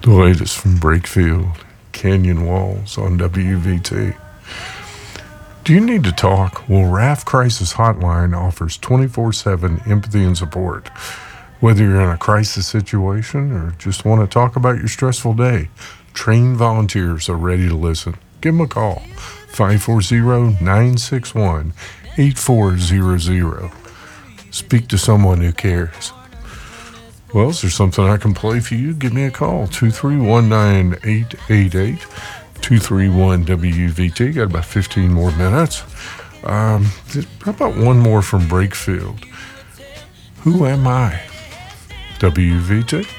The latest from Brakefield, Canyon Walls on WVT. Do you need to talk? Well, RAF Crisis Hotline offers 24/7 empathy and support. Whether you're in a crisis situation or just want to talk about your stressful day, trained volunteers are ready to listen. Give them a call, 540-961-8400. Speak to someone who cares. Well, is there something I can play for you? Give me a call, 231-9888, 231-WVT. Got about 15 more minutes. How about one more from Brakefield? Who am I? WVT.